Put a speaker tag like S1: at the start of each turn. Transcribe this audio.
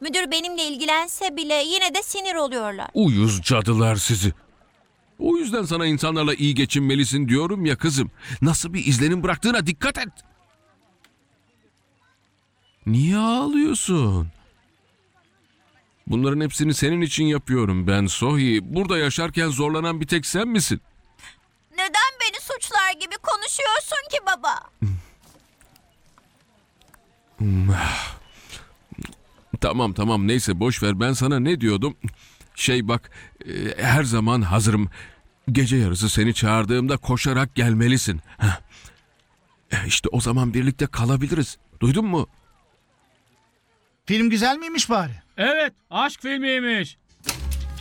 S1: Müdür benimle ilgilense bile yine de sinir oluyorlar.
S2: Uyuz cadılar sizi. O yüzden sana insanlarla iyi geçinmelisin diyorum ya kızım. Nasıl bir izlenim bıraktığına dikkat et. Niye ağlıyorsun? Bunların hepsini senin için yapıyorum ben Sohi. Burada yaşarken zorlanan bir tek sen misin?
S1: Neden beni suçlar gibi konuşuyorsun ki baba?
S2: Tamam neyse boş ver, ben sana ne diyordum? Bak, her zaman hazırım. Gece yarısı seni çağırdığımda koşarak gelmelisin. İşte o zaman birlikte kalabiliriz. Duydun mu?
S3: Film güzel miymiş bari?
S4: Evet, aşk filmiymiş.